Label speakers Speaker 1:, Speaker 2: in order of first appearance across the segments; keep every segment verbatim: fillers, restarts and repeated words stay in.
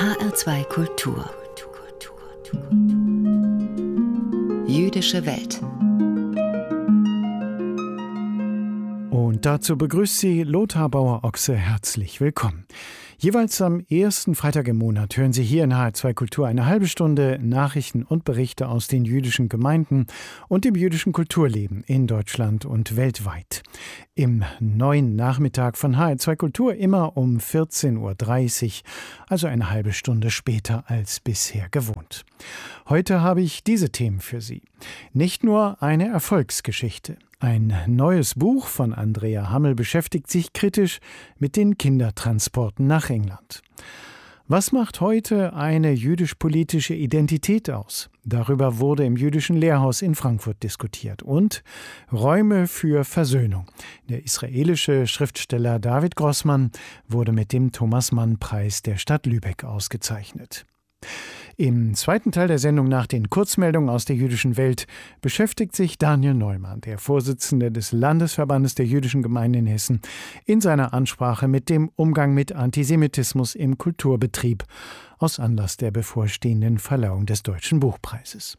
Speaker 1: H R zwei Kultur. Jüdische Welt.
Speaker 2: Und dazu begrüßt Sie Lothar Bauer-Ochse herzlich willkommen. Jeweils am ersten Freitag im Monat hören Sie hier in H R zwei Kultur eine halbe Stunde Nachrichten und Berichte aus den jüdischen Gemeinden und dem jüdischen Kulturleben in Deutschland und weltweit. Im neuen Nachmittag von H R zwei Kultur immer um vierzehn Uhr dreißig, also eine halbe Stunde später als bisher gewohnt. Heute habe ich diese Themen für Sie. Nicht nur eine Erfolgsgeschichte. Ein neues Buch von Andrea Hammel beschäftigt sich kritisch mit den Kindertransporten nach England. Was macht heute eine jüdisch-politische Identität aus? Darüber wurde im jüdischen Lehrhaus in Frankfurt diskutiert. Und Räume für Versöhnung. Der israelische Schriftsteller David Grossman wurde mit dem Thomas-Mann-Preis der Stadt Lübeck ausgezeichnet. Im zweiten Teil der Sendung nach den Kurzmeldungen aus der jüdischen Welt beschäftigt sich Daniel Neumann, der Vorsitzende des Landesverbandes der jüdischen Gemeinden in Hessen, in seiner Ansprache mit dem Umgang mit Antisemitismus im Kulturbetrieb aus Anlass der bevorstehenden Verleihung des Deutschen Buchpreises.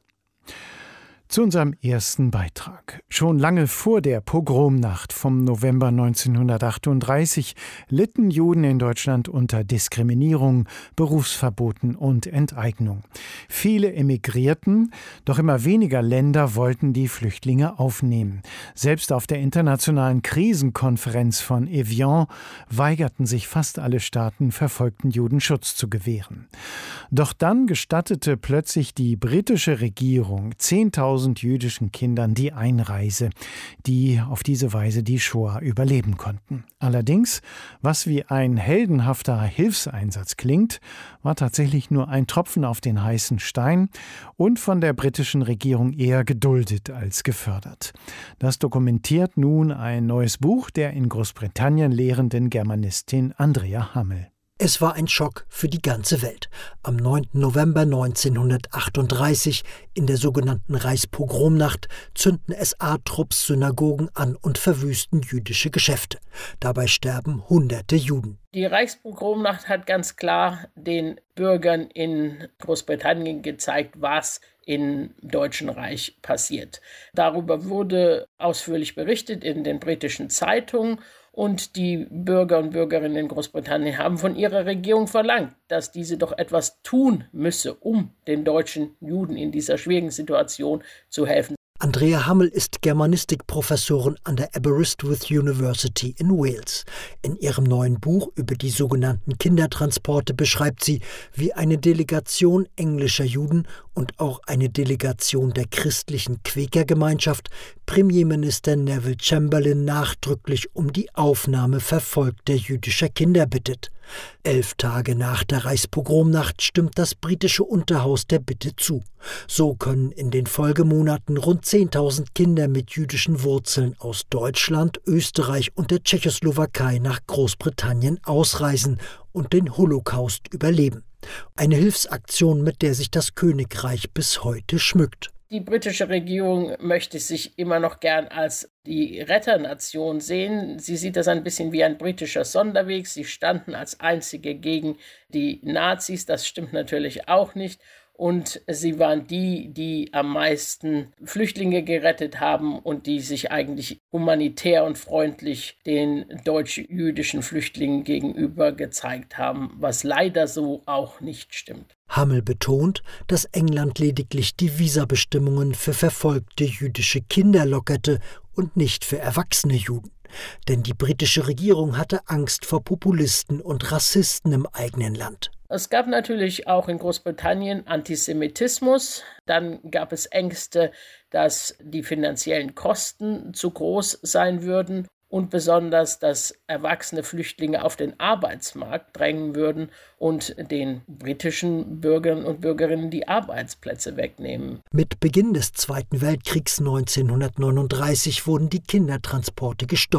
Speaker 2: Zu unserem ersten Beitrag. Schon lange vor der Pogromnacht vom November neunzehnhundertachtunddreißig litten Juden in Deutschland unter Diskriminierung, Berufsverboten und Enteignung. Viele emigrierten, doch immer weniger Länder wollten die Flüchtlinge aufnehmen. Selbst auf der internationalen Krisenkonferenz von Evian weigerten sich fast alle Staaten, verfolgten Juden Schutz zu gewähren. Doch dann gestattete plötzlich die britische Regierung zehntausend jüdischen Kindern die Einreise, die auf diese Weise die Shoah überleben konnten. Allerdings, was wie ein heldenhafter Hilfseinsatz klingt, war tatsächlich nur ein Tropfen auf den heißen Stein und von der britischen Regierung eher geduldet als gefördert. Das dokumentiert nun ein neues Buch der in Großbritannien lehrenden Germanistin Andrea Hammel.
Speaker 3: Es war ein Schock für die ganze Welt. Am neunten November neunzehnhundertachtunddreißig, in der sogenannten Reichspogromnacht, zünden S A-Trupps Synagogen an und verwüsten jüdische Geschäfte. Dabei sterben hunderte Juden.
Speaker 4: Die Reichspogromnacht hat ganz klar den Bürgern in Großbritannien gezeigt, was im Deutschen Reich passiert. Darüber wurde ausführlich berichtet in den britischen Zeitungen. Und die Bürger und Bürgerinnen in Großbritannien haben von ihrer Regierung verlangt, dass diese doch etwas tun müsse, um den deutschen Juden in dieser schwierigen Situation zu helfen.
Speaker 3: Andrea Hammel ist Germanistikprofessorin an der Aberystwyth University in Wales. In ihrem neuen Buch über die sogenannten Kindertransporte beschreibt sie, wie eine Delegation englischer Juden und auch eine Delegation der christlichen Quäkergemeinschaft Premierminister Neville Chamberlain nachdrücklich um die Aufnahme verfolgter jüdischer Kinder bittet. Elf Tage nach der Reichspogromnacht stimmt das britische Unterhaus der Bitte zu. So können in den Folgemonaten rund zehntausend Kinder mit jüdischen Wurzeln aus Deutschland, Österreich und der Tschechoslowakei nach Großbritannien ausreisen und den Holocaust überleben. Eine Hilfsaktion, mit der sich das Königreich bis heute schmückt.
Speaker 4: Die britische Regierung möchte sich immer noch gern als die Retternation sehen. Sie sieht das ein bisschen wie ein britischer Sonderweg. Sie standen als einzige gegen die Nazis. Das stimmt natürlich auch nicht. Und sie waren die, die am meisten Flüchtlinge gerettet haben und die sich eigentlich humanitär und freundlich den deutsch-jüdischen Flüchtlingen gegenüber gezeigt haben, was leider so auch nicht stimmt.
Speaker 3: Hammel betont, dass England lediglich die Visabestimmungen für verfolgte jüdische Kinder lockerte und nicht für erwachsene Juden. Denn die britische Regierung hatte Angst vor Populisten und Rassisten im eigenen Land.
Speaker 4: Es gab natürlich auch in Großbritannien Antisemitismus. Dann gab es Ängste, dass die finanziellen Kosten zu groß sein würden und besonders, dass erwachsene Flüchtlinge auf den Arbeitsmarkt drängen würden und den britischen Bürgern und Bürgerinnen die Arbeitsplätze wegnehmen.
Speaker 3: Mit Beginn des Zweiten Weltkriegs neunzehnhundertneununddreißig wurden die Kindertransporte gestoppt.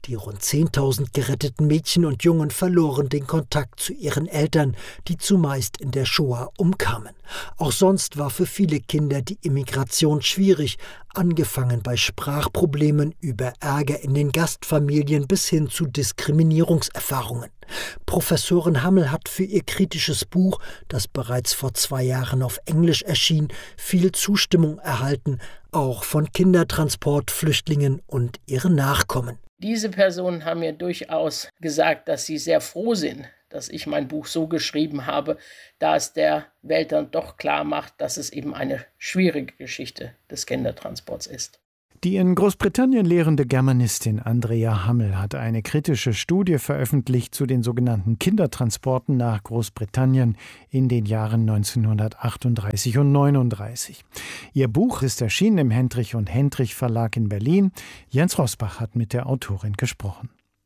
Speaker 3: Die rund zehntausend geretteten Mädchen und Jungen verloren den Kontakt zu ihren Eltern, die zumeist in der Shoah umkamen. Auch sonst war für viele Kinder die Immigration schwierig, angefangen bei Sprachproblemen über Ärger in den Gastfamilien bis hin zu Diskriminierungserfahrungen. Professorin Hammel hat für ihr kritisches Buch, das bereits vor zwei Jahren auf Englisch erschien, viel Zustimmung erhalten, auch von Kindertransportflüchtlingen und ihren Nachkommen.
Speaker 4: Diese Personen haben mir durchaus gesagt, dass sie sehr froh sind, dass ich mein Buch so geschrieben habe, da es der Welt dann doch klar macht, dass es eben eine schwierige Geschichte des Kindertransports ist.
Speaker 2: Die in Großbritannien lehrende Germanistin Andrea Hammel hat eine kritische Studie veröffentlicht zu den sogenannten Kindertransporten nach Großbritannien in den Jahren neunzehnhundertachtunddreißig und neununddreißig. Ihr Buch ist erschienen im Hendrich und Hendrich Verlag in Berlin. Jens Rosbach hat mit der Autorin gesprochen.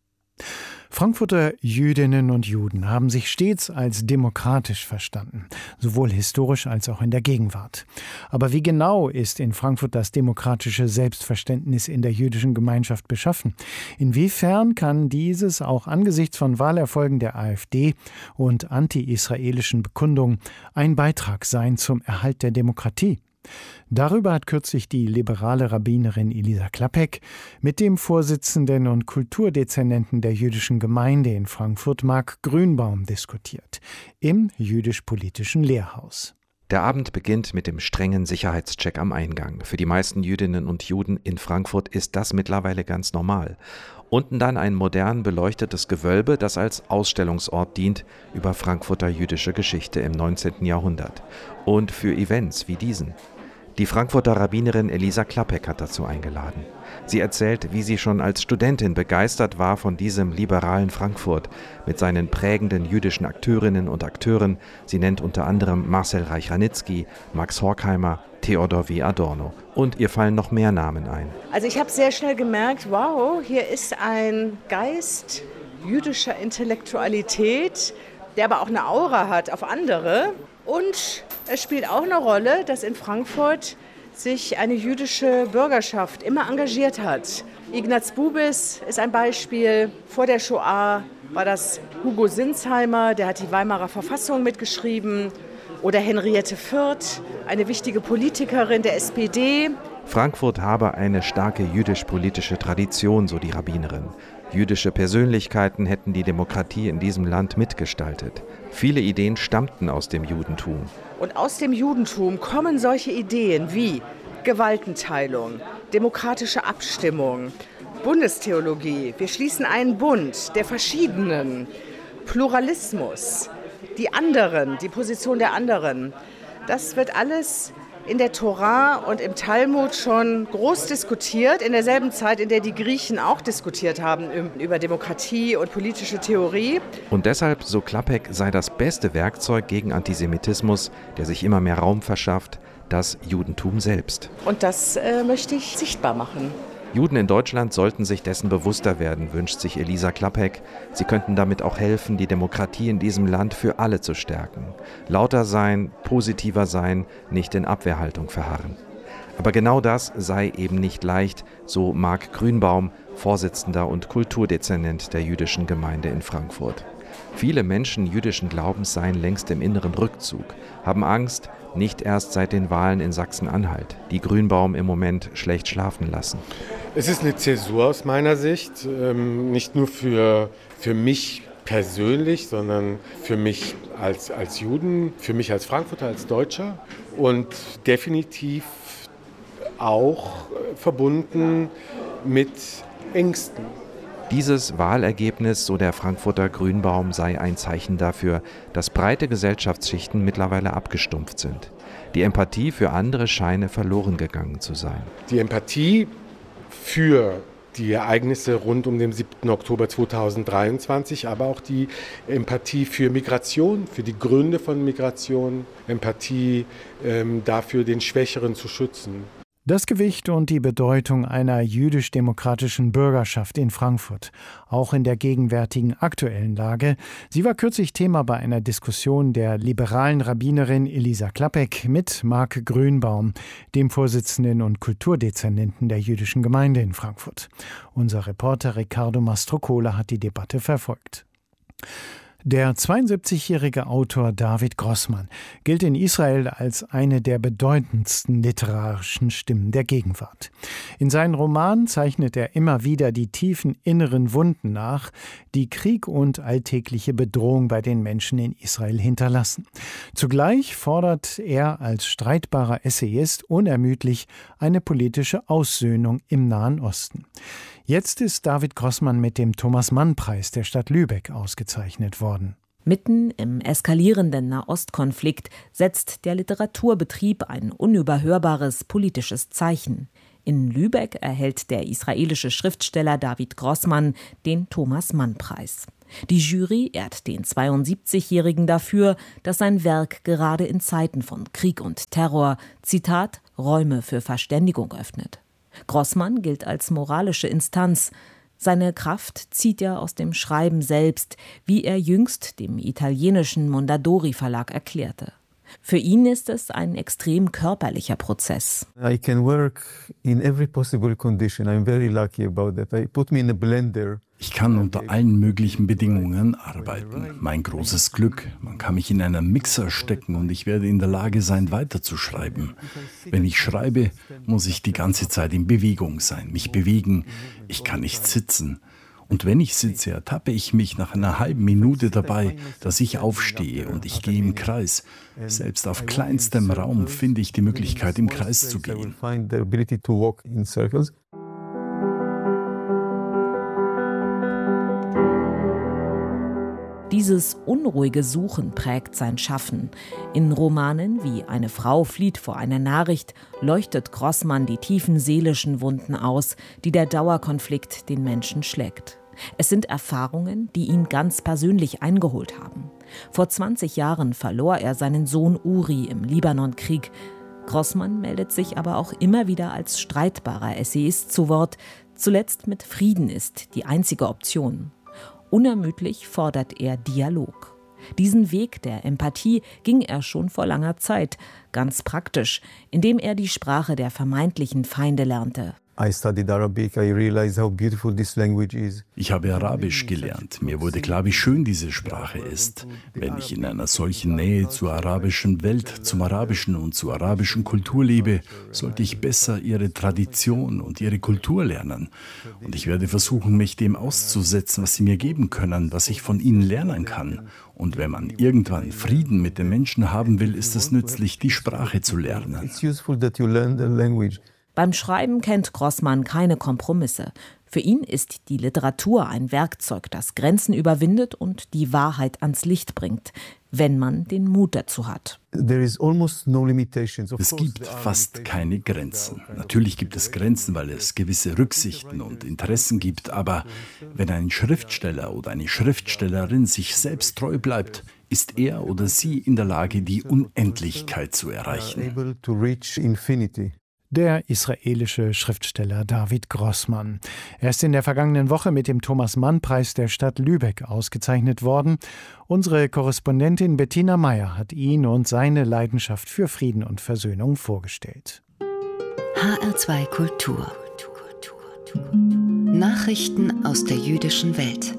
Speaker 2: Frankfurter Jüdinnen und Juden haben sich stets als demokratisch verstanden, sowohl historisch als auch in der Gegenwart. Aber wie genau ist in Frankfurt das demokratische Selbstverständnis in der jüdischen Gemeinschaft beschaffen? Inwiefern kann dieses auch angesichts von Wahlerfolgen der AfD und anti-israelischen Bekundungen ein Beitrag sein zum Erhalt der Demokratie? Darüber hat kürzlich die liberale Rabbinerin Elisa Klappek mit dem Vorsitzenden und Kulturdezernenten der jüdischen Gemeinde in Frankfurt, Marc Grünbaum, diskutiert im jüdisch-politischen Lehrhaus.
Speaker 5: Der Abend beginnt mit dem strengen Sicherheitscheck am Eingang. Für die meisten Jüdinnen und Juden in Frankfurt ist das mittlerweile ganz normal. Unten dann ein modern beleuchtetes Gewölbe, das als Ausstellungsort dient über Frankfurter jüdische Geschichte im neunzehnten Jahrhundert. Und für Events wie diesen. Die Frankfurter Rabbinerin Elisa Klappek hat dazu eingeladen. Sie erzählt, wie sie schon als Studentin begeistert war von diesem liberalen Frankfurt mit seinen prägenden jüdischen Akteurinnen und Akteuren. Sie nennt unter anderem Marcel Reich-Ranitzky, Max Horkheimer, Theodor W. Adorno. Und ihr fallen noch mehr Namen ein.
Speaker 6: Also ich habe sehr schnell gemerkt, wow, hier ist ein Geist jüdischer Intellektualität, der aber auch eine Aura hat auf andere. Und es spielt auch eine Rolle, dass in Frankfurt sich eine jüdische Bürgerschaft immer engagiert hat. Ignaz Bubis ist ein Beispiel. Vor der Shoah war das Hugo Sinsheimer, der hat die Weimarer Verfassung mitgeschrieben. Oder Henriette Fürth, eine wichtige Politikerin der S P D.
Speaker 5: Frankfurt habe eine starke jüdisch-politische Tradition, so die Rabbinerin. Jüdische Persönlichkeiten hätten die Demokratie in diesem Land mitgestaltet. Viele Ideen stammten aus dem Judentum.
Speaker 6: Und aus dem Judentum kommen solche Ideen wie Gewaltenteilung, demokratische Abstimmung, Bundestheologie, wir schließen einen Bund der Verschiedenen, Pluralismus, die anderen, die Position der anderen. Das wird alles in der Tora und im Talmud schon groß diskutiert, in derselben Zeit, in der die Griechen auch diskutiert haben über Demokratie und politische Theorie.
Speaker 5: Und deshalb, so Klappek, sei das beste Werkzeug gegen Antisemitismus, der sich immer mehr Raum verschafft, das Judentum selbst.
Speaker 6: Und das äh, möchte ich sichtbar machen.
Speaker 5: Juden in Deutschland sollten sich dessen bewusster werden, wünscht sich Elisa Klappek. Sie könnten damit auch helfen, die Demokratie in diesem Land für alle zu stärken. Lauter sein, positiver sein, nicht in Abwehrhaltung verharren. Aber genau das sei eben nicht leicht, so Marc Grünbaum, Vorsitzender und Kulturdezernent der jüdischen Gemeinde in Frankfurt. Viele Menschen jüdischen Glaubens seien längst im inneren Rückzug, haben Angst, nicht erst seit den Wahlen in Sachsen-Anhalt, die Grünbaum im Moment schlecht schlafen lassen.
Speaker 7: Es ist eine Zäsur aus meiner Sicht, ähm, nicht nur für, für mich persönlich, sondern für mich als, als Juden, für mich als Frankfurter, als Deutscher und definitiv auch verbunden mit Ängsten.
Speaker 5: Dieses Wahlergebnis, so der Frankfurter Grünbaum, sei ein Zeichen dafür, dass breite Gesellschaftsschichten mittlerweile abgestumpft sind. Die Empathie für andere scheine verloren gegangen zu sein.
Speaker 7: Die Empathie für die Ereignisse rund um den siebten Oktober zweitausenddreiundzwanzig, aber auch die Empathie für Migration, für die Gründe von Migration, Empathie ähm, dafür, den Schwächeren zu schützen.
Speaker 2: Das Gewicht und die Bedeutung einer jüdisch-demokratischen Bürgerschaft in Frankfurt, auch in der gegenwärtigen aktuellen Lage. Sie war kürzlich Thema bei einer Diskussion der liberalen Rabbinerin Elisa Klappek mit Marc Grünbaum, dem Vorsitzenden und Kulturdezernenten der jüdischen Gemeinde in Frankfurt. Unser Reporter Riccardo Mastrocola hat die Debatte verfolgt. Der zweiundsiebzigjährige Autor David Grossman gilt in Israel als eine der bedeutendsten literarischen Stimmen der Gegenwart. In seinen Romanen zeichnet er immer wieder die tiefen inneren Wunden nach, die Krieg und alltägliche Bedrohung bei den Menschen in Israel hinterlassen. Zugleich fordert er als streitbarer Essayist unermüdlich eine politische Aussöhnung im Nahen Osten. Jetzt ist David Grossman mit dem Thomas-Mann-Preis der Stadt Lübeck ausgezeichnet worden.
Speaker 8: Mitten im eskalierenden Nahostkonflikt setzt der Literaturbetrieb ein unüberhörbares politisches Zeichen. In Lübeck erhält der israelische Schriftsteller David Grossman den Thomas-Mann-Preis. Die Jury ehrt den zweiundsiebzigjährigen dafür, dass sein Werk gerade in Zeiten von Krieg und Terror, Zitat, Räume für Verständigung öffnet. Grossman gilt als moralische Instanz. Seine Kraft zieht er aus dem Schreiben selbst, wie er jüngst dem italienischen Mondadori Verlag erklärte. Für ihn ist es ein extrem körperlicher Prozess.
Speaker 9: I can work in every possible condition. I'm very lucky about that. I put me in a blender.
Speaker 10: Ich kann unter allen möglichen Bedingungen arbeiten. Mein großes Glück. Man kann mich in einen Mixer stecken und ich werde in der Lage sein, weiterzuschreiben. Wenn ich schreibe, muss ich die ganze Zeit in Bewegung sein, mich bewegen. Ich kann nicht sitzen. Und wenn ich sitze, ertappe ich mich nach einer halben Minute dabei, dass ich aufstehe und ich gehe im Kreis. Selbst auf kleinstem Raum finde ich die Möglichkeit, im Kreis zu gehen.
Speaker 8: Dieses unruhige Suchen prägt sein Schaffen. In Romanen wie Eine Frau flieht vor einer Nachricht leuchtet Grossman die tiefen seelischen Wunden aus, die der Dauerkonflikt den Menschen schlägt. Es sind Erfahrungen, die ihn ganz persönlich eingeholt haben. Vor zwanzig Jahren verlor er seinen Sohn Uri im Libanonkrieg. Grossman meldet sich aber auch immer wieder als streitbarer Essayist zu Wort. Zuletzt mit Frieden ist die einzige Option. Unermüdlich fordert er Dialog. Diesen Weg der Empathie ging er schon vor langer Zeit, ganz praktisch, indem er die Sprache der vermeintlichen Feinde lernte.
Speaker 10: Ich habe Arabisch gelernt. Mir wurde klar, wie schön diese Sprache ist. Wenn ich in einer solchen Nähe zur arabischen Welt, zum arabischen und zur arabischen Kultur lebe, sollte ich besser ihre Tradition und ihre Kultur lernen. Und ich werde versuchen, mich dem auszusetzen, was sie mir geben können, was ich von ihnen lernen kann. Und wenn man irgendwann Frieden mit den Menschen haben will, ist es nützlich, die Sprache zu lernen.
Speaker 8: Beim Schreiben kennt Grossman keine Kompromisse. Für ihn ist die Literatur ein Werkzeug, das Grenzen überwindet und die Wahrheit ans Licht bringt, wenn man den Mut dazu hat.
Speaker 10: Es gibt fast keine Grenzen. Natürlich gibt es Grenzen, weil es gewisse Rücksichten und Interessen gibt, aber wenn ein Schriftsteller oder eine Schriftstellerin sich selbst treu bleibt, ist er oder sie in der Lage, die Unendlichkeit zu erreichen.
Speaker 2: Der israelische Schriftsteller David Grossman. Er ist in der vergangenen Woche mit dem Thomas-Mann-Preis der Stadt Lübeck ausgezeichnet worden. Unsere Korrespondentin Bettina Meyer hat ihn und seine Leidenschaft für Frieden und Versöhnung vorgestellt.
Speaker 1: H R zwei Kultur. Nachrichten aus der jüdischen Welt.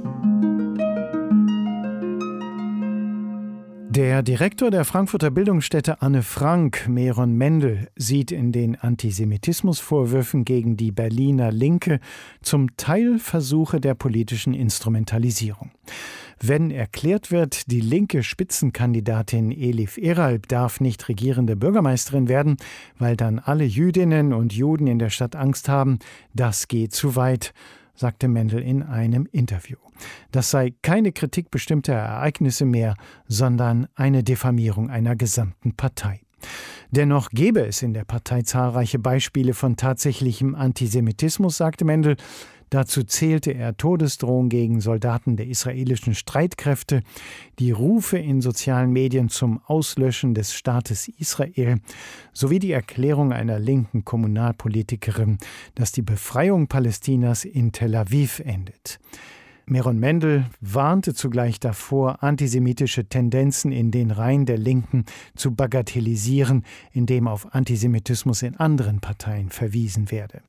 Speaker 2: Der Direktor der Frankfurter Bildungsstätte Anne Frank, Meron Mendel, sieht in den Antisemitismusvorwürfen gegen die Berliner Linke zum Teil Versuche der politischen Instrumentalisierung. Wenn erklärt wird, die linke Spitzenkandidatin Elif Eralb darf nicht regierende Bürgermeisterin werden, weil dann alle Jüdinnen und Juden in der Stadt Angst haben, das geht zu weit, sagte Mendel in einem Interview. Das sei keine Kritik bestimmter Ereignisse mehr, sondern eine Diffamierung einer gesamten Partei. Dennoch gäbe es in der Partei zahlreiche Beispiele von tatsächlichem Antisemitismus, sagte Mendel. Dazu zählte er Todesdrohungen gegen Soldaten der israelischen Streitkräfte, die Rufe in sozialen Medien zum Auslöschen des Staates Israel sowie die Erklärung einer linken Kommunalpolitikerin, dass die Befreiung Palästinas in Tel Aviv endet. Meron Mendel warnte zugleich davor, antisemitische Tendenzen in den Reihen der Linken zu bagatellisieren, indem auf Antisemitismus in anderen Parteien verwiesen werde.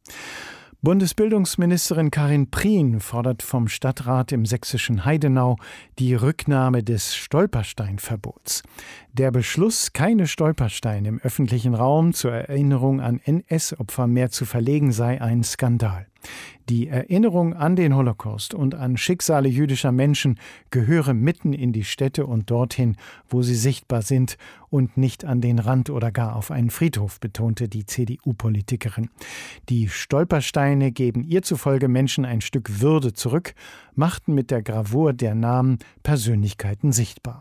Speaker 2: Bundesbildungsministerin Karin Prien fordert vom Stadtrat im sächsischen Heidenau die Rücknahme des Stolpersteinverbots. Der Beschluss, keine Stolpersteine im öffentlichen Raum zur Erinnerung an N S-Opfer mehr zu verlegen, sei ein Skandal. Die Erinnerung an den Holocaust und an Schicksale jüdischer Menschen gehöre mitten in die Städte und dorthin, wo sie sichtbar sind, und nicht an den Rand oder gar auf einen Friedhof, betonte die C D U-Politikerin. Die Stolpersteine geben ihr zufolge Menschen ein Stück Würde zurück, machten mit der Gravur der Namen Persönlichkeiten sichtbar.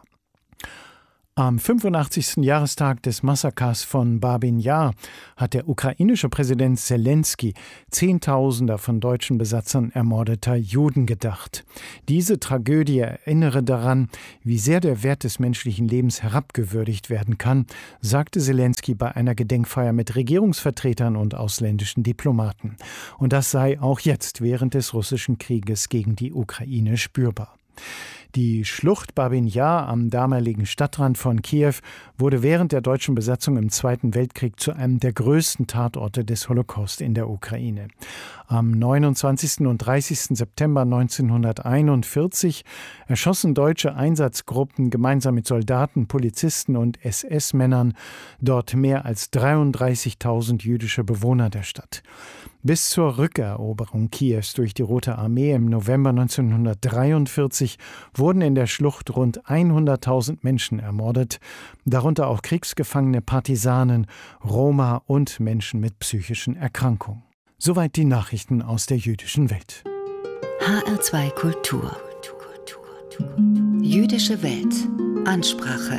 Speaker 2: Am fünfundachtzigsten Jahrestag des Massakers von Babin Jar hat der ukrainische Präsident Selenskyj Zehntausender von deutschen Besatzern ermordeter Juden gedacht. Diese Tragödie erinnere daran, wie sehr der Wert des menschlichen Lebens herabgewürdigt werden kann, sagte Selenskyj bei einer Gedenkfeier mit Regierungsvertretern und ausländischen Diplomaten. Und das sei auch jetzt während des russischen Krieges gegen die Ukraine spürbar. Die Schlucht Babin Jar am damaligen Stadtrand von Kiew wurde während der deutschen Besatzung im Zweiten Weltkrieg zu einem der größten Tatorte des Holocaust in der Ukraine. Am neunundzwanzigsten und dreißigsten September neunzehnhunderteinundvierzig erschossen deutsche Einsatzgruppen gemeinsam mit Soldaten, Polizisten und S S-Männern dort mehr als dreiunddreißigtausend jüdische Bewohner der Stadt. Bis zur Rückeroberung Kiews durch die Rote Armee im November neunzehnhundertdreiundvierzig wurden in der Schlucht rund hunderttausend Menschen ermordet, darunter auch Kriegsgefangene, Partisanen, Roma und Menschen mit psychischen Erkrankungen. Soweit die Nachrichten aus der jüdischen Welt.
Speaker 1: H R zwei Kultur. Jüdische Welt. Ansprache.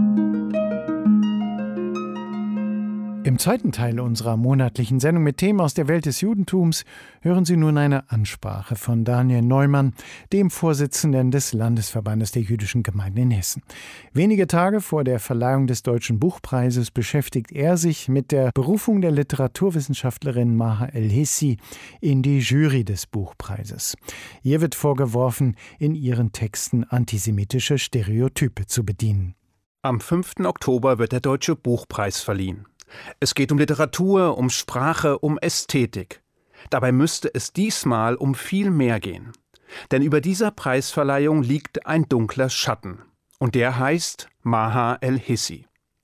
Speaker 2: Im zweiten Teil unserer monatlichen Sendung mit Themen aus der Welt des Judentums hören Sie nun eine Ansprache von Daniel Neumann, dem Vorsitzenden des Landesverbandes der jüdischen Gemeinden in Hessen. Wenige Tage vor der Verleihung des Deutschen Buchpreises beschäftigt er sich mit der Berufung der Literaturwissenschaftlerin Maha El-Hissi in die Jury des Buchpreises. Ihr wird vorgeworfen, in ihren Texten antisemitische Stereotype zu bedienen.
Speaker 11: Am fünften Oktober wird der Deutsche Buchpreis verliehen. Es geht um Literatur, um Sprache, um Ästhetik. Dabei müsste es diesmal um viel mehr gehen. Denn über dieser Preisverleihung liegt ein dunkler Schatten. Und der heißt Maha El-Hissi.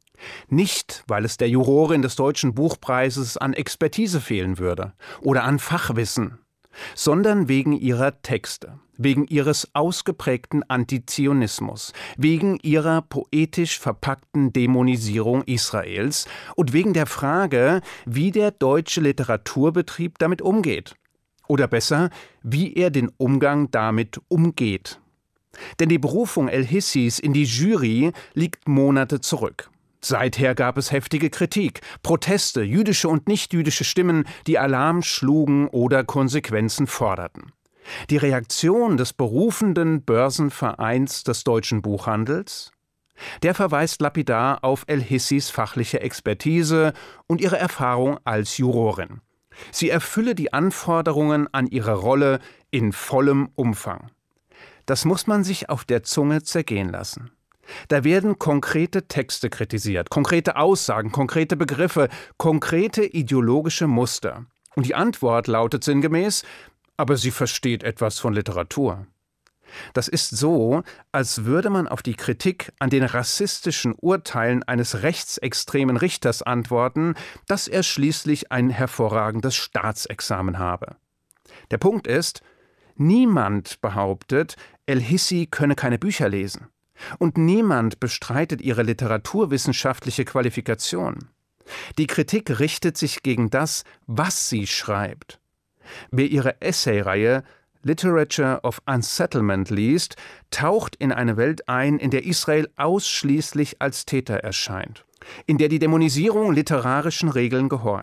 Speaker 11: Nicht, weil es der Jurorin des Deutschen Buchpreises an Expertise fehlen würde oder an Fachwissen, sondern wegen ihrer Texte, wegen ihres ausgeprägten Antizionismus, wegen ihrer poetisch verpackten Dämonisierung Israels und wegen der Frage, wie der deutsche Literaturbetrieb damit umgeht. Oder besser, wie er den Umgang damit umgeht. Denn die Berufung El-Hissis in die Jury liegt Monate zurück. Seither gab es heftige Kritik, Proteste, jüdische und nichtjüdische Stimmen, die Alarm schlugen oder Konsequenzen forderten. Die Reaktion des berufenden Börsenvereins des deutschen Buchhandels? Der verweist lapidar auf El-Hissis fachliche Expertise und ihre Erfahrung als Jurorin. Sie erfülle die Anforderungen an ihre Rolle in vollem Umfang. Das muss man sich auf der Zunge zergehen lassen. Da werden konkrete Texte kritisiert, konkrete Aussagen, konkrete Begriffe, konkrete ideologische Muster. Und die Antwort lautet sinngemäß: Aber sie versteht etwas von Literatur. Das ist so, als würde man auf die Kritik an den rassistischen Urteilen eines rechtsextremen Richters antworten, dass er schließlich ein hervorragendes Staatsexamen habe. Der Punkt ist, niemand behauptet, El-Hissi könne keine Bücher lesen. Und niemand bestreitet ihre literaturwissenschaftliche Qualifikation. Die Kritik richtet sich gegen das, was sie schreibt. Wer ihre Essayreihe Literature of Unsettlement liest, taucht in eine Welt ein, in der Israel ausschließlich als Täter erscheint, in der die Dämonisierung literarischen Regeln gehorcht.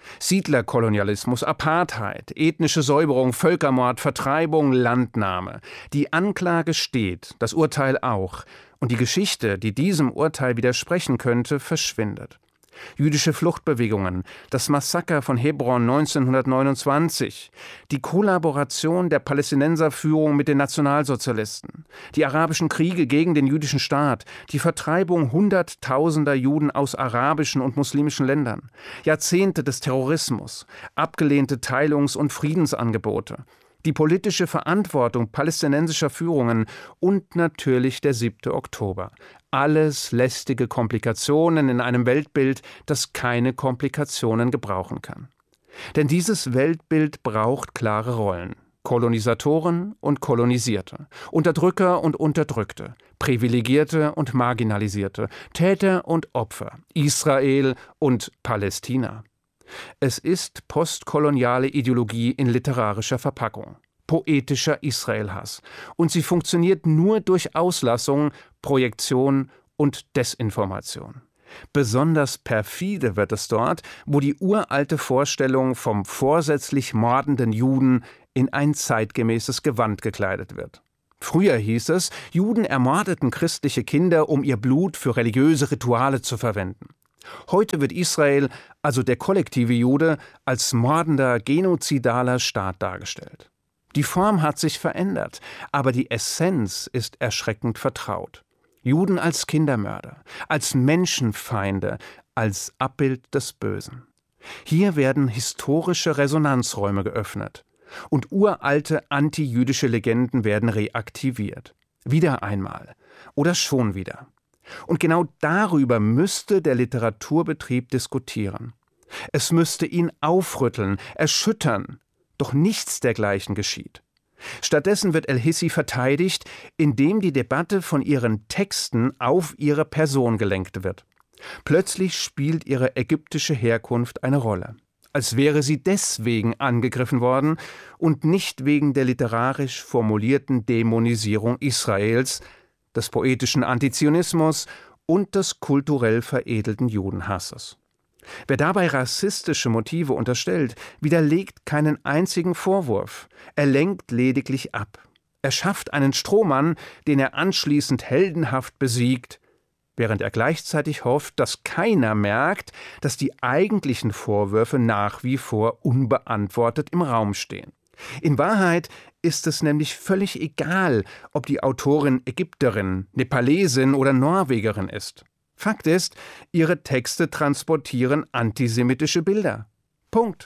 Speaker 11: Siedlerkolonialismus, Apartheid, ethnische Säuberung, Völkermord, Vertreibung, Landnahme. Die Anklage steht, das Urteil auch. Und die Geschichte, die diesem Urteil widersprechen könnte, verschwindet. Jüdische Fluchtbewegungen, das Massaker von Hebron neunzehnhundertneunundzwanzig, die Kollaboration der Palästinenserführung mit den Nationalsozialisten, die arabischen Kriege gegen den jüdischen Staat, die Vertreibung hunderttausender Juden aus arabischen und muslimischen Ländern, Jahrzehnte des Terrorismus, abgelehnte Teilungs- und Friedensangebote, die politische Verantwortung palästinensischer Führungen und natürlich der siebte Oktober. Alles lästige Komplikationen in einem Weltbild, das keine Komplikationen gebrauchen kann. Denn dieses Weltbild braucht klare Rollen. Kolonisatoren und Kolonisierte, Unterdrücker und Unterdrückte, Privilegierte und Marginalisierte, Täter und Opfer, Israel und Palästina. Es ist postkoloniale Ideologie in literarischer Verpackung, poetischer Israelhass. Und sie funktioniert nur durch Auslassung, Projektion und Desinformation. Besonders perfide wird es dort, wo die uralte Vorstellung vom vorsätzlich mordenden Juden in ein zeitgemäßes Gewand gekleidet wird. Früher hieß es, Juden ermordeten christliche Kinder, um ihr Blut für religiöse Rituale zu verwenden. Heute wird Israel, also der kollektive Jude, als mordender, genozidaler Staat dargestellt. Die Form hat sich verändert, aber die Essenz ist erschreckend vertraut. Juden als Kindermörder, als Menschenfeinde, als Abbild des Bösen. Hier werden historische Resonanzräume geöffnet und uralte antijüdische Legenden werden reaktiviert. Wieder einmal oder schon wieder. Und genau darüber müsste der Literaturbetrieb diskutieren. Es müsste ihn aufrütteln, erschüttern, doch nichts dergleichen geschieht. Stattdessen wird El-Hissi verteidigt, indem die Debatte von ihren Texten auf ihre Person gelenkt wird. Plötzlich spielt ihre ägyptische Herkunft eine Rolle, als wäre sie deswegen angegriffen worden und nicht wegen der literarisch formulierten Dämonisierung Israels, des poetischen Antizionismus und des kulturell veredelten Judenhasses. Wer dabei rassistische Motive unterstellt, widerlegt keinen einzigen Vorwurf, er lenkt lediglich ab. Er schafft einen Strohmann, den er anschließend heldenhaft besiegt, während er gleichzeitig hofft, dass keiner merkt, dass die eigentlichen Vorwürfe nach wie vor unbeantwortet im Raum stehen. In Wahrheit ist es nämlich völlig egal, ob die Autorin Ägypterin, Nepalesin oder Norwegerin ist. Fakt ist, ihre Texte transportieren antisemitische Bilder. Punkt.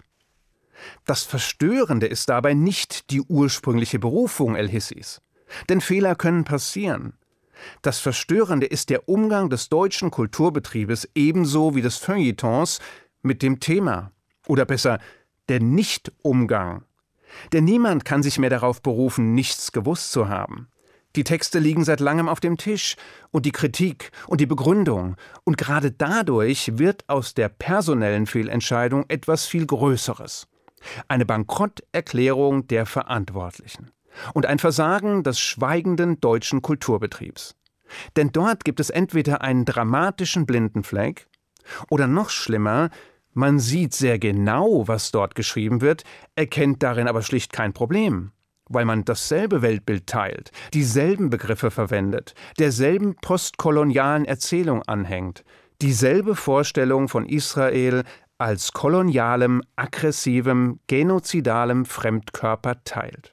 Speaker 11: Das Verstörende ist dabei nicht die ursprüngliche Berufung El-Hissis. Denn Fehler können passieren. Das Verstörende ist der Umgang des deutschen Kulturbetriebes ebenso wie des Feuilletons mit dem Thema. Oder besser, der Nicht-Umgang. Denn niemand kann sich mehr darauf berufen, nichts gewusst zu haben. Die Texte liegen seit langem auf dem Tisch und die Kritik und die Begründung. Und gerade dadurch wird aus der personellen Fehlentscheidung etwas viel Größeres. Eine Bankrotterklärung der Verantwortlichen. Und ein Versagen des schweigenden deutschen Kulturbetriebs. Denn dort gibt es entweder einen dramatischen Blindenfleck oder noch schlimmer, man sieht sehr genau, was dort geschrieben wird, erkennt darin aber schlicht kein Problem, weil man dasselbe Weltbild teilt, dieselben Begriffe verwendet, derselben postkolonialen Erzählung anhängt, dieselbe Vorstellung von Israel als kolonialem, aggressivem, genozidalem Fremdkörper teilt.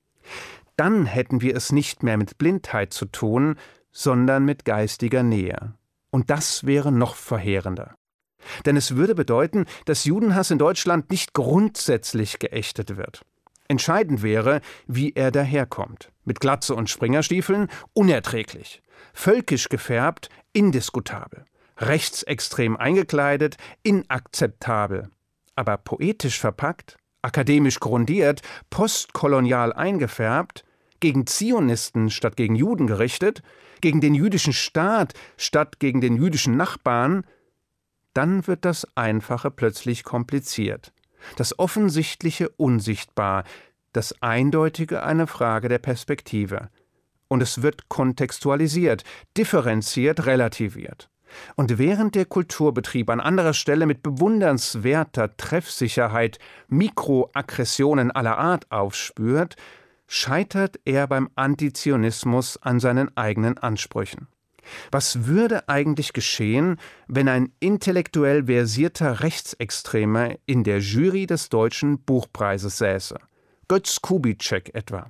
Speaker 11: Dann hätten wir es nicht mehr mit Blindheit zu tun, sondern mit geistiger Nähe. Und das wäre noch verheerender. Denn es würde bedeuten, dass Judenhass in Deutschland nicht grundsätzlich geächtet wird. Entscheidend wäre, wie er daherkommt. Mit Glatze und Springerstiefeln unerträglich. Völkisch gefärbt indiskutabel. Rechtsextrem eingekleidet inakzeptabel. Aber poetisch verpackt, akademisch grundiert, postkolonial eingefärbt, gegen Zionisten statt gegen Juden gerichtet, gegen den jüdischen Staat statt gegen den jüdischen Nachbarn, dann wird das Einfache plötzlich kompliziert, das Offensichtliche unsichtbar, das Eindeutige eine Frage der Perspektive. Und es wird kontextualisiert, differenziert, relativiert. Und während der Kulturbetrieb an anderer Stelle mit bewundernswerter Treffsicherheit Mikroaggressionen aller Art aufspürt, scheitert er beim Antizionismus an seinen eigenen Ansprüchen. Was würde eigentlich geschehen, wenn ein intellektuell versierter Rechtsextremer in der Jury des Deutschen Buchpreises säße? Götz Kubitschek etwa.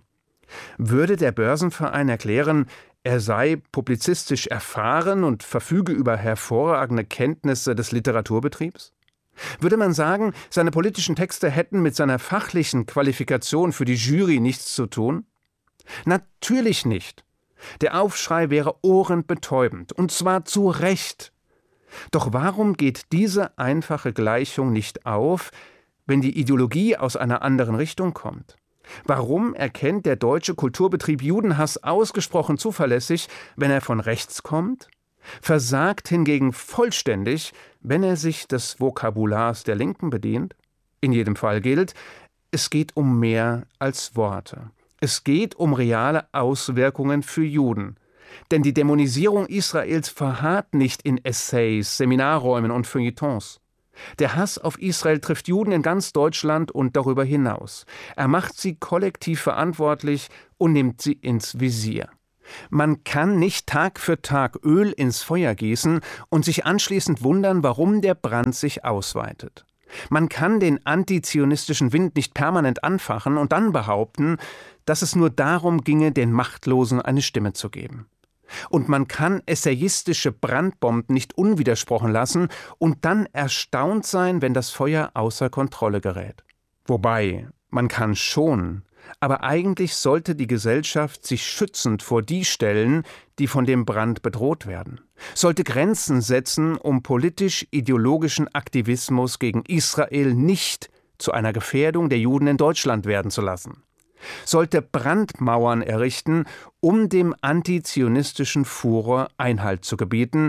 Speaker 11: Würde der Börsenverein erklären, er sei publizistisch erfahren und verfüge über hervorragende Kenntnisse des Literaturbetriebs? Würde man sagen, seine politischen Texte hätten mit seiner fachlichen Qualifikation für die Jury nichts zu tun? Natürlich nicht. Der Aufschrei wäre ohrenbetäubend, und zwar zu Recht. Doch warum geht diese einfache Gleichung nicht auf, wenn die Ideologie aus einer anderen Richtung kommt? Warum erkennt der deutsche Kulturbetrieb Judenhass ausgesprochen zuverlässig, wenn er von rechts kommt? Versagt hingegen vollständig, wenn er sich des Vokabulars der Linken bedient? In jedem Fall gilt, es geht um mehr als Worte. Es geht um reale Auswirkungen für Juden. Denn die Dämonisierung Israels verharrt nicht in Essays, Seminarräumen und Feuilletons. Der Hass auf Israel trifft Juden in ganz Deutschland und darüber hinaus. Er macht sie kollektiv verantwortlich und nimmt sie ins Visier. Man kann nicht Tag für Tag Öl ins Feuer gießen und sich anschließend wundern, warum der Brand sich ausweitet. Man kann den antizionistischen Wind nicht permanent anfachen und dann behaupten, dass es nur darum ginge, den Machtlosen eine Stimme zu geben. Und man kann essayistische Brandbomben nicht unwidersprochen lassen und dann erstaunt sein, wenn das Feuer außer Kontrolle gerät. Wobei, man kann schon, aber eigentlich sollte die Gesellschaft sich schützend vor die stellen, die von dem Brand bedroht werden, sollte Grenzen setzen, um politisch-ideologischen Aktivismus gegen Israel nicht zu einer Gefährdung der Juden in Deutschland werden zu lassen, sollte Brandmauern errichten, um dem antizionistischen Furor Einhalt zu gebieten,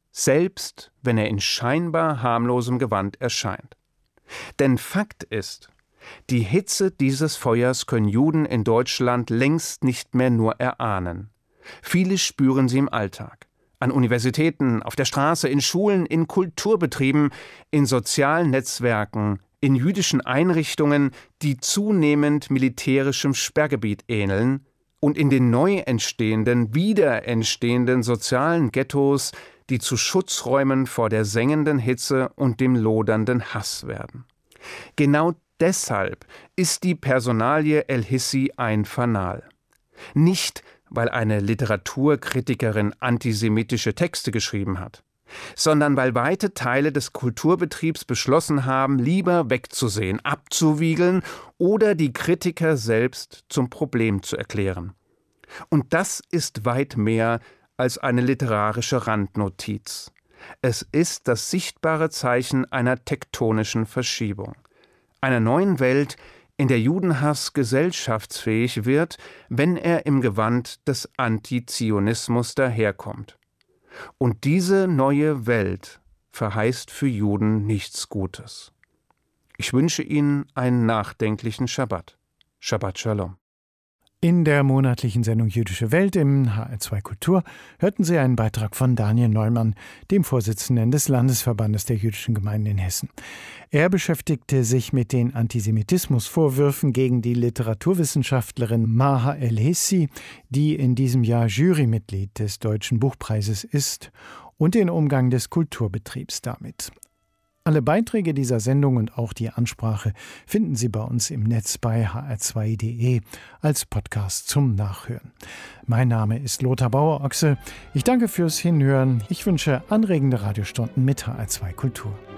Speaker 11: selbst wenn er in scheinbar harmlosem Gewand erscheint. Denn Fakt ist, die Hitze dieses Feuers können Juden in Deutschland längst nicht mehr nur erahnen. Viele spüren sie im Alltag. An Universitäten, auf der Straße, in Schulen, in Kulturbetrieben, in sozialen Netzwerken, in jüdischen Einrichtungen, die zunehmend militärischem Sperrgebiet ähneln, und in den neu entstehenden, wieder entstehenden sozialen Ghettos, die zu Schutzräumen vor der sengenden Hitze und dem lodernden Hass werden. Genau deshalb ist die Personalie El-Hissi ein Fanal. Nicht, weil eine Literaturkritikerin antisemitische Texte geschrieben hat, sondern weil weite Teile des Kulturbetriebs beschlossen haben, lieber wegzusehen, abzuwiegeln oder die Kritiker selbst zum Problem zu erklären. Und das ist weit mehr als eine literarische Randnotiz. Es ist das sichtbare Zeichen einer tektonischen Verschiebung, einer neuen Welt, in der Judenhass gesellschaftsfähig wird, wenn er im Gewand des Antizionismus daherkommt. Und diese neue Welt verheißt für Juden nichts Gutes. Ich wünsche Ihnen einen nachdenklichen Schabbat. Shabbat Shalom.
Speaker 2: In der monatlichen Sendung Jüdische Welt im H R zwei Kultur hörten Sie einen Beitrag von Daniel Neumann, dem Vorsitzenden des Landesverbandes der jüdischen Gemeinden in Hessen. Er beschäftigte sich mit den Antisemitismusvorwürfen gegen die Literaturwissenschaftlerin Maha El-Hissi, die in diesem Jahr Jurymitglied des Deutschen Buchpreises ist, und den Umgang des Kulturbetriebs damit. Alle Beiträge dieser Sendung und auch die Ansprache finden Sie bei uns im Netz bei h r zwei punkt d e als Podcast zum Nachhören. Mein Name ist Lothar Bauer-Ochse. Ich danke fürs Hinhören. Ich wünsche anregende Radiostunden mit H R zwei Kultur.